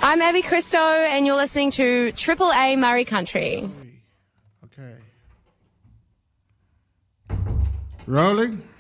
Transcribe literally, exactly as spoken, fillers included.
I'm Abby Christo, and you're listening to Triple A Murray Country. Okay. Rolling.